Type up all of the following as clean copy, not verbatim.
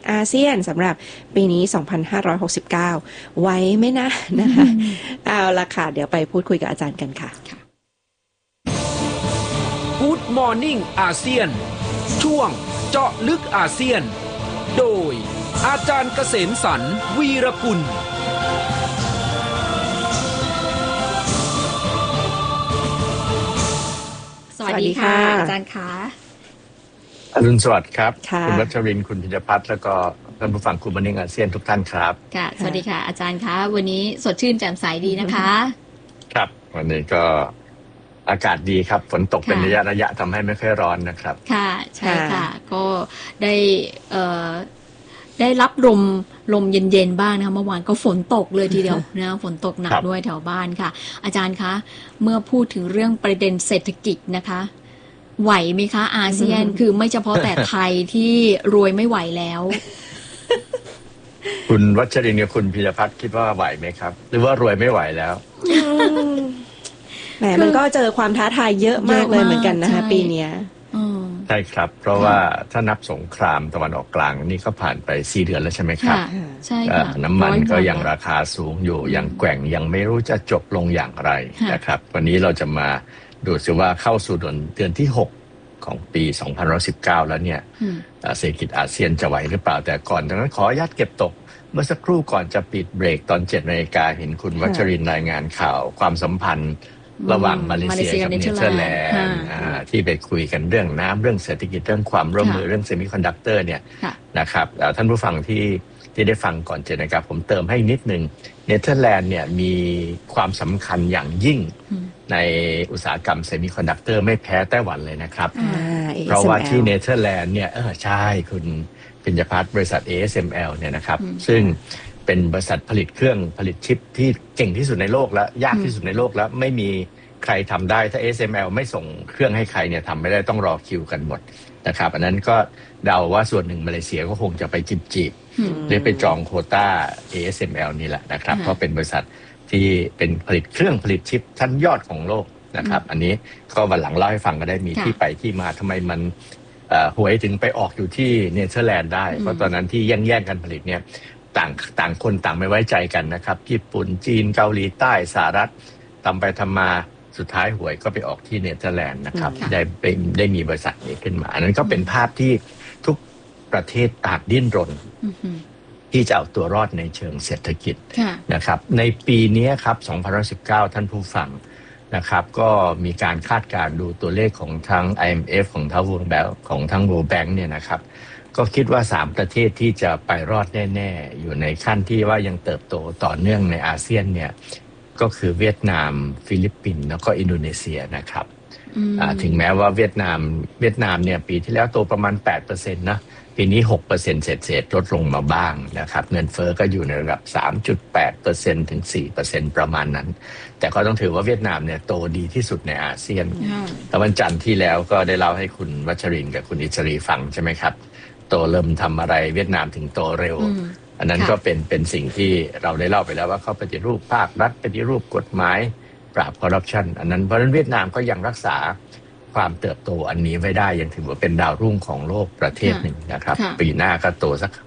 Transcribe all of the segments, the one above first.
อาเซียนสำหรับปีนี้ 2569 ไว้ไหมนะนะคะเอาละค่ะเดี๋ยวไปพูดคุยกับอาจารย์กันค่ะ Good Morning อาเซียนช่วงเจาะลึกอาเซียนโดยอาจารย์เกษมสรรวีรกุลสวัสดีค่ะอาจารย์คะอรุณสวัสดิ์ครับคุณวัชรินทร์คุณพิญญพัฒน์แล้วก็ท่านผู้ฟังGood Morningอาเซียนทุกท่านครับค่ะสวัสดีค่ะอาจารย์คะวันนี้สดชื่นแจ่มใสดีนะคะครับวันนี้ก็อากาศดีครับฝนตกเป็นระยะทำให้ไม่ค่อยร้อนนะครับค่ะใช่ค่ะก็ได้รับลมเย็นๆบ้างนะคะเมื่อวานก็ฝนตกเลยทีเดียวนะฝนตกหนักด้วยแถวบ้านค่ะอาจารย์คะเมื่อพูดถึงเรื่องประเด็นเศรษฐกิจนะคะไหวไหมคะอาเซียนคือไม่เฉพาะแต่ไทยที่รวยไม่ไหวแล้วคุณวัชรินทร์กับคุณพิญญพัฒน์คิดว่าไหวไหมครับหรือว่ารวยไม่ไหวแล้วแหมมันก็เจอความท้าทายเยอะมากเลยเหมือนกันนะคะปีนี้ใช่ครับเพราะว่าถ้านับสงครามตะวันออกกลางนี่ก็ผ่านไป4 เดือนแล้วใช่ไหมครับใช่ค่ะน้ำมันก็ยังราคาสูงอยู่ยังแกว่งยังไม่รู้จะจบลงอย่างไรนะครับวันนี้เราจะมาดูซิว่าเข้าสู่เดือนที่6ของปี2019แล้วเนี่ยเศรษฐกิจอาเซียนจะไหวหรือเปล่าแต่ก่อนจากนั้นขออนุญาตเก็บตกเมื่อสักครู่ก่อนจะปิดเบรกตอน 7:00 น.เห็นคุณวัชรินทร์รายงานข่าวความสัมพันธ์ระหว่างมาเลเซียกับเนเธอร์แลนด์ที่ไปคุยกันเรื่องน้ำเรื่องเศรษฐกิจเรื่องความร่วมมือเรื่องเซมิคอนดักเตอร์เนี่ยนะครับท่านผู้ฟังที่ได้ฟังก่อน7:00 น.ผมเติมให้นิดนึงเนเธอร์แลนด์เนี่ยมีความสำคัญอย่างยิ่งในอุตสาหกรรมเซมิคอนดักเตอร์ไม่แพ้ไต้หวันเลยนะครับเพราะว่าที่เนเธอร์แลนด์เนี่ยใช่คุณพิญญพัฒน์บริษัท ASML เนี่ยนะครับซึ่งเป็นบริษัทผลิตเครื่องผลิตชิปที่เก่งที่สุดในโลกและยากที่สุดในโลกแล้วไม่มีใครทำได้ถ้า ASML ไม่ส่งเครื่องให้ใครเนี่ยทำไม่ได้ต้องรอคิวกันหมดนะครับอันนั้นก็เดาว่าส่วนหนึ่งมาเลเซียก็คงจะไปจีบหรือไปจองโควต้า ASML นี่แหละนะครับเพราะเป็นบริษัทที่เป็นผลิตเครื่องผลิตชิปชั้นยอดของโลกนะครับอันนี้ก็วันหลังเล่าให้ฟังก็ได้มีที่ไปที่มาทำไมมันหวยถึงไปออกอยู่ที่เนเธอร์แลนด์ได้เพราะตอนนั้นที่แย่งกันผลิตเนี่ยต่างคนต่างไม่ไว้ใจกันนะครับญี่ปุ่นจีนเกาหลีใต้สหรัฐทำไปทำมาสุดท้ายหวยก็ไปออกที่เนเธอร์แลนด์นะครับได้มีบริษัทนี้ขึ้นมาอันนั้นก็เป็นภาพที่ทุกประเทศต่างดิ้นรนที่จะเอาตัวรอดในเชิงเศรษฐกิจนะครับในปีนี้ครับ2019ท่านผู้ฟังนะครับก็มีการคาดการณ์ดูตัวเลขของทั้ง IMF ของทั้ง World Bank เนี่ยนะครับก็คิดว่า3ประเทศที่จะไปรอดแน่ๆอยู่ในขั้นที่ว่ายังเติบโตต่อเนื่องในอาเซียนเนี่ยก็คือเวียดนามฟิลิปปินส์แล้วก็อินโดนีเซียนะครับถึงแม้ว่าเวียดนามเนี่ยปีที่แล้วโตประมาณ 8% นะปีนี้ 6% เศษลดลงมาบ้างนะครับเงินเฟ้อก็อยู่ในระดับ 3.8% ถึง 4% ประมาณนั้นแต่ก็ต้องถือว่าเวียดนามเนี่ยโตดีที่สุดในอาเซียนแต่วันจันทร์ที่แล้วก็ได้เล่าให้คุณวัชรินทร์กับคุณอิสรีฟังใช่ไหมครับโตเริ่มทำอะไรเวียดนามถึงโตเร็วอันนั้นก็เป็นสิ่งที่เราได้เล่าไปแล้วว่าเขาปฏิรูปภาครัฐปฏิรูปกฎหมายปราบคอร์รัปชันอันนั้นเพราะฉะนั้นเวียดนามก็ยังรักษาความเติบโตอันนี้ไว้ได้ยังถือว่าเป็นดาวรุ่งของโลกประเทศหนึ่งนะครับปีหน้าก็โตสัก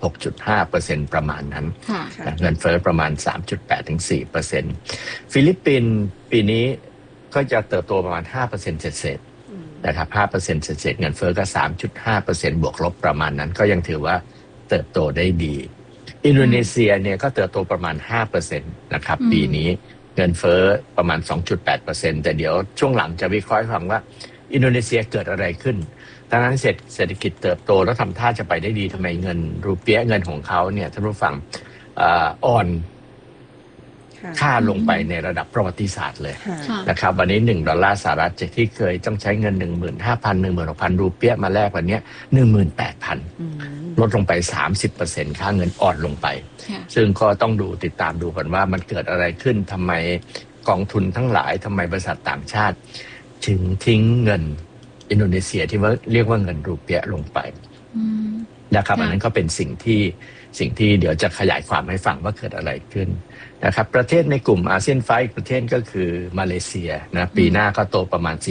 6.5% ประมาณนั้นเงินเฟ้อประมาณ 3.8 ถึง 4% ฟิลิปปินส์ปีนี้ก็จะเติบโตประมาณ 5% เศษนะครับ 5% เศษเงินเฟ้อก็ 3.5% บวกลบประมาณนั้นก็ยังถือว่าเติบโตได้ดีอินโดนีเซียเนี่ยก็เติบโตประมาณ 5% นะครับปีนี้เงินเฟ้อประมาณ 2.8% แต่เดี๋ยวช่วงหลังจะวิเคราะห์ให้ฟังว่าอินโดนีเซียเกิดอะไรขึ้นดังนั้นเศรษฐกิจเติบโตแล้วทำท่าจะไปได้ดีทำไมเงินรูเปียเงินของเขาเนี่ยท่านผู้ฟังอ่อนค่าลงไปในระดับประวัติศาสตร์เลยนะครับวันนี้$1สหรัฐจากที่เคยต้องใช้เงิน 15,000 16,000 รูเปียมาแลกวันนี้ 18,000 ลดลงไป 30% ค่าเงินอ่อนลงไปซึ่งก็ต้องติดตามดูกันว่ามันเกิดอะไรขึ้นทำไมกองทุนทั้งหลายทำไมบริษัทต่างชาติถึงทิ้งเงินอินโดนีเซียที่ว่าเรียกว่าเงินรูเปียลงไปนะครับอันนั้นก็เป็นสิ่งที่เดี๋ยวจะขยายความให้ฟังว่าเกิดอะไรขึ้นนะครับประเทศในกลุ่มอาเซียน5อีกประเทศก็คือมาเลเซียนะปีหน้าก็โตประมาณ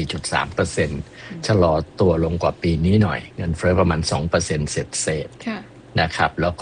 4.3% ชะลอตัวลงกว่าปีนี้หน่อยเงินเฟ้อประมาณ 2% เศษนะครับแล้ว